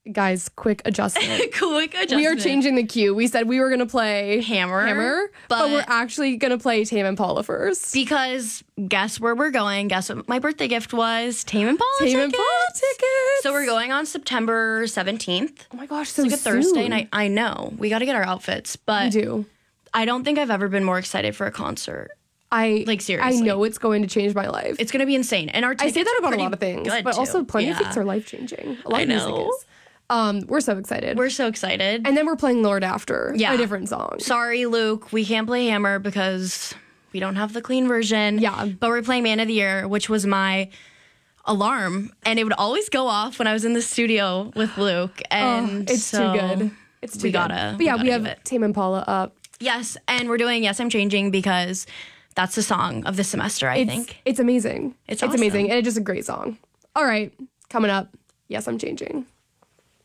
Guys, quick adjustment. Quick adjustment. We are changing the cue. We said we were going to play Hammer, but we're actually going to play Tame Impala first. Because guess where we're going? Guess what my birthday gift was? Tame Impala Tame tickets. Impala tickets. So we're going on September 17th. Oh my gosh, so It's like a soon. Thursday night. I know. We got to get our outfits. But We do. I don't think I've ever been more excited for a concert. Seriously. I know it's going to change my life. It's going to be insane. And our I tickets say that are about a pretty lot of things, good, but also too. plenty of Yeah. things are life-changing. A lot I of music know. is. We're so excited. We're so excited. And then we're playing Lord After, Yeah. a different song. Sorry, Luke. We can't play Hammer because we don't have the clean version. Yeah. But we're playing Man of the Year, which was my alarm. And it would always go off when I was in the studio with Luke. And It's so too good. It's too we good. gotta. But yeah, we give have it. Tame Impala up. Yes, and we're doing Yes, I'm Changing because that's the song of the semester, I think. It's amazing. It's amazing. awesome. And it's just a great song. All right, coming up, Yes, I'm Changing.